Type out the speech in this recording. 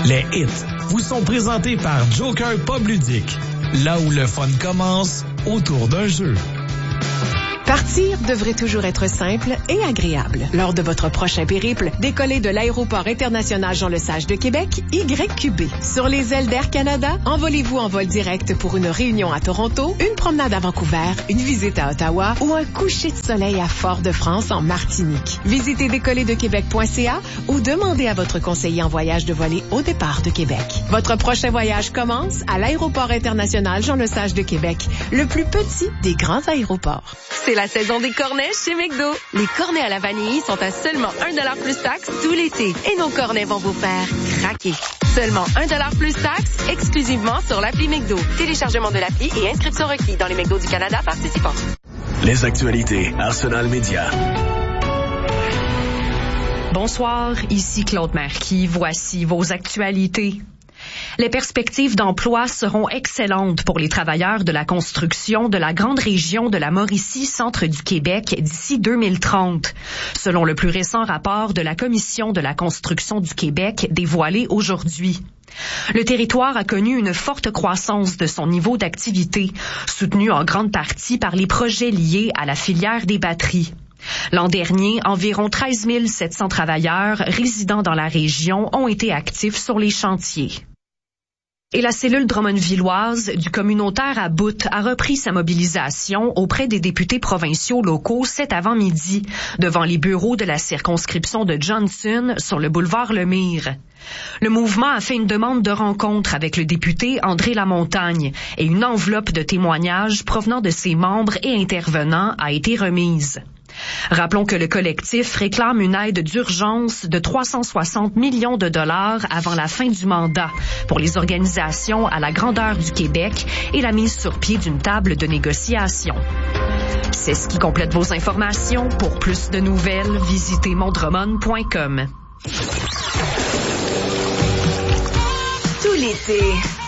Les hits vous sont présentés par Joker Pub Ludique, là où le fun commence autour d'un jeu. Partir devrait toujours être simple et agréable. Lors de votre prochain périple, décollez de l'aéroport international Jean-Lesage de Québec, YQB. Sur les ailes d'Air Canada, envolez-vous en vol direct pour une réunion à Toronto, une promenade à Vancouver, une visite à Ottawa ou un coucher de soleil à Fort-de-France en Martinique. Visitez décollerdequebec.ca ou demandez à votre conseiller en voyage de voler au départ de Québec. Votre prochain voyage commence à l'aéroport international Jean-Lesage de Québec, le plus petit des grands aéroports. C'est la saison des cornets chez McDo. Les cornets à la vanille sont à seulement 1$ plus taxe tout l'été. Et nos cornets vont vous faire craquer. Seulement 1$ plus taxe, exclusivement sur l'appli McDo. Téléchargement de l'appli et inscription requis dans les McDo du Canada participants. Les actualités Arsenal Média. Bonsoir, ici Claude Marquis. Voici vos actualités. Les perspectives d'emploi seront excellentes pour les travailleurs de la construction de la grande région de la Mauricie, centre du Québec, d'ici 2030, selon le plus récent rapport de la Commission de la construction du Québec dévoilé aujourd'hui. Le territoire a connu une forte croissance de son niveau d'activité, soutenu en grande partie par les projets liés à la filière des batteries. L'an dernier, environ 13 700 travailleurs résidant dans la région ont été actifs sur les chantiers. Et la cellule drummondvilloise du communautaire à Bout a repris sa mobilisation auprès des députés provinciaux locaux cet avant-midi, devant les bureaux de la circonscription de Johnson sur le boulevard Lemire. Le mouvement a fait une demande de rencontre avec le député André Lamontagne et une enveloppe de témoignages provenant de ses membres et intervenants a été remise. Rappelons que le collectif réclame une aide d'urgence de 360 millions de dollars avant la fin du mandat pour les organisations à la grandeur du Québec et la mise sur pied d'une table de négociation. C'est ce qui complète vos informations. Pour plus de nouvelles, visitez mondremon.com. Tout l'été,